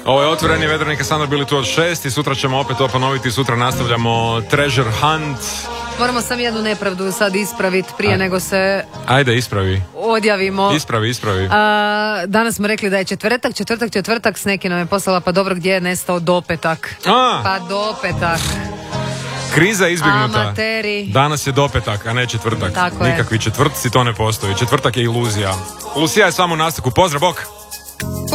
Ovo je Otvoreni Vedrnik, Sandra bili tu od 6 i sutra ćemo opet to ponoviti. Sutra nastavljamo Treasure Hunt. Moramo sam jednu nepravdu sad ispraviti prije nego se... Ajde, ispravi. Odjavimo. Ispravi. Danas smo rekli da je četvrtak, Sneki nam je poslala, pa dobro, gdje je nestao dopetak? Pa dopetak. Kriza je izbjegnuta. Amateri. Danas je dopetak, a ne četvrtak. Tako Nikakvi četvrtci, to ne postoji. Četvrtak je iluzija. Lucija je samo u nastavku. Pozdrav, bok!